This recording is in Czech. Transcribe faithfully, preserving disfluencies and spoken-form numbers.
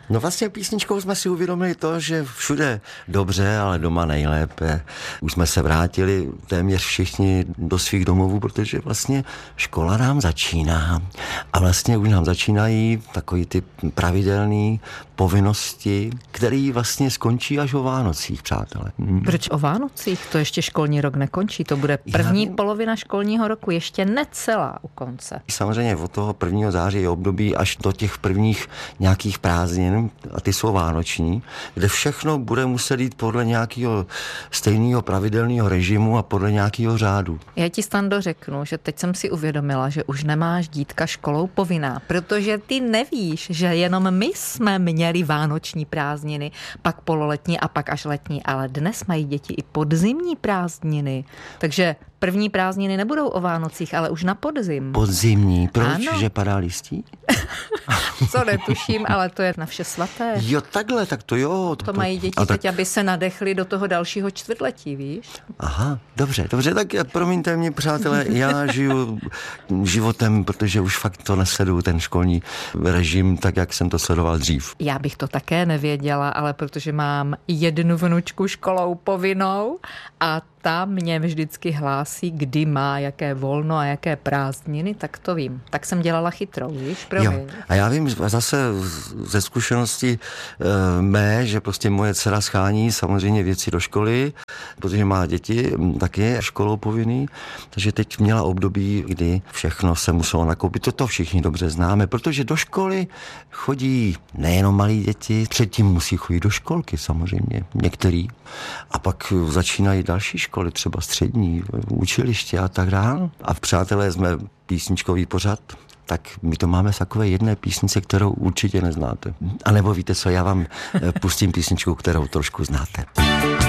No vlastně písničkou jsme si uvědomili to, že všude dobře, ale doma nejlépe. Už jsme se vrátili téměř všichni do svých domovů, protože vlastně škola nám začíná. A vlastně už nám začínají takový ty pravidelný povinnosti, které vlastně skončí až o Vánocích, přátelé. Hmm. Proč o Vánocích? To ještě školní rok nekončí. To bude první Já... polovina školního roku, ještě necelá u konce. Samozřejmě od toho prvního září je období až do těch prvních nějakých prázdnin, a ty jsou vánoční, kde všechno bude muset jít podle nějakého stejného pravidelného režimu a podle nějakého řádu. Já ti, Stando, řeknu, že teď jsem si uvědomila, že už nemáš dítka školou povinná, protože ty nevíš, že jenom my jsme měli vánoční prázdniny, pak pololetní a pak až letní, ale dnes mají děti i podzimní prázdniny. Takže první prázdniny nebudou o Vánocích, ale už na podzim. Podzimní? Proč? Ano. Že padá listí? Co netuším, ale to je na vše svaté. Jo, takhle, tak to jo. To, to mají děti teď, tak... aby se nadechli do toho dalšího čtvrtletí, víš? Aha, dobře, dobře, tak promiňte mě, přátelé, já žiju životem, protože už fakt to nesleduju, ten školní režim, tak jak jsem to sledoval dřív. Já bych to také nevěděla, ale protože mám jednu vnučku školou povinnou a ta mě vždycky hlásí, kdy má jaké volno a jaké prázdniny, tak to vím. Tak jsem dělala chytrou, víš? Promiň. Jo. A já vím zase ze zkušenosti e, mé, že prostě moje dcera schání samozřejmě věci do školy, protože má děti, taky školou povinný, takže teď měla období, kdy všechno se muselo nakoupit. To, to všichni dobře známe, protože do školy chodí nejenom malí děti, předtím musí chodit do školky samozřejmě, některý. A pak začínají další školy, třeba střední, učiliště a tak dále. A přátelé, jsme písničkový pořad, tak my to máme z takové jedné písnice, kterou určitě neznáte. A nebo víte co, já vám pustím písničku, kterou trošku znáte.